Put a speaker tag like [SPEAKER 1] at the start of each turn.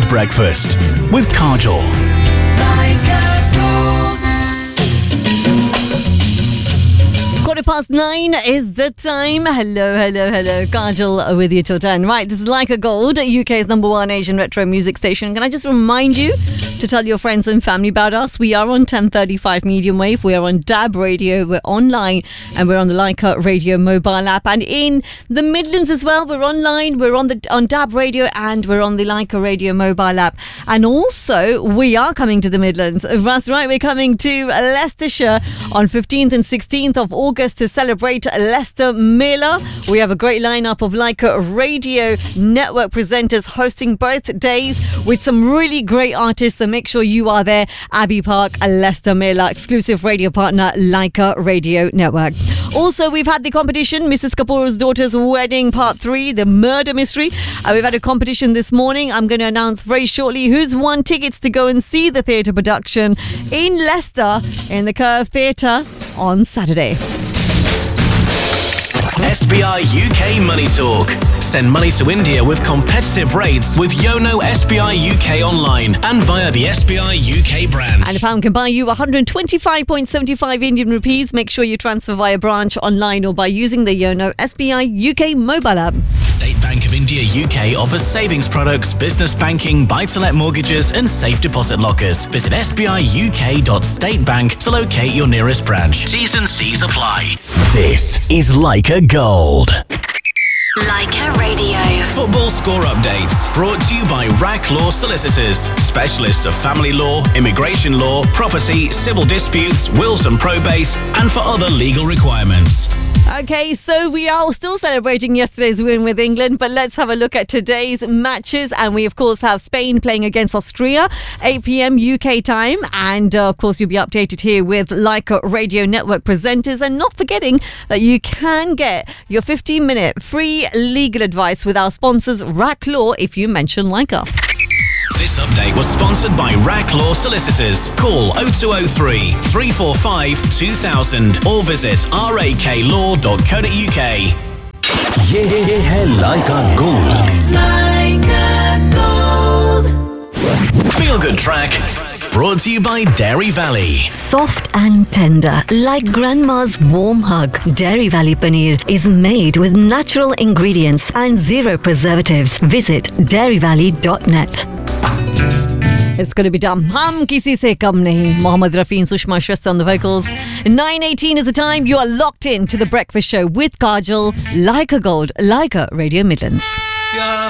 [SPEAKER 1] Gold Breakfast with Kajol.
[SPEAKER 2] Quarter past 9 is the time. Hello. Kajol with you till 10. Right, this is Like a Gold, UK's number one Asian retro music station. Can I just remind you to tell your friends and family about us? We are on 1035 medium wave. We are on DAB radio. We're online and we're on the Leica radio mobile app. And in the Midlands as well, we're online. We're on DAB radio and we're on the Leica radio mobile app. And also, we are coming to the Midlands. That's right, we're coming to Leicestershire on 15th and 16th of August to celebrate Leicester Mela. We have a great lineup of Leica Radio Network presenters hosting both days with some really great artists. So make sure you are there. Abbey Park, Leicester Mela, exclusive radio partner Leica Radio Network. Also, we've had the competition, Mrs. Kapoor's Daughter's Wedding Part 3, the murder mystery. We've had a competition this morning. I'm going to announce very shortly who's won tickets to go and see the theatre production in Leicester in the Curve Theatre on Saturday.
[SPEAKER 1] SBI UK Money Talk. Send money to India with competitive rates with Yono SBI UK online and via the SBI UK branch.
[SPEAKER 2] And a pound can buy you 125.75 Indian rupees. Make sure you transfer via branch, online or by using the Yono SBI UK mobile app.
[SPEAKER 1] State Bank of India UK offers savings products, business banking, buy-to-let mortgages and safe deposit lockers. Visit sbiuk.statebank to locate your nearest branch. T's and C's apply. This is Leica Gold.
[SPEAKER 3] Leica Radio.
[SPEAKER 1] Football score updates brought to you by RAC Law Solicitors, specialists of family law, immigration law, property, civil disputes, wills and probate, and for other legal requirements.
[SPEAKER 2] Okay, so we are still celebrating yesterday's win with England, but let's have a look at today's matches. And we, of course, have Spain playing against Austria, 8 p.m. UK time. And, of course, you'll be updated here with Leica Radio Network presenters. And not forgetting that you can get your 15-minute free legal advice with our sponsors, RAC Law, if you mention Leica.
[SPEAKER 1] This update was sponsored by RAC Law Solicitors. Call 0203 345 2000 or visit raklaw.co.uk.
[SPEAKER 4] ये है Leica Gold.
[SPEAKER 1] Feel Good Track. Brought to you by Dairy Valley.
[SPEAKER 2] Soft and tender, like grandma's warm hug. Dairy Valley Paneer is made with natural ingredients and zero preservatives. Visit dairyvalley.net. It's going to be done. Hum kisi se kam nahi. Mohammed Rafi and Sushma Shrestha on the vocals. 9:18 is the time. You are locked in to the breakfast show with Kajol. Leica Gold, Leica Radio Midlands.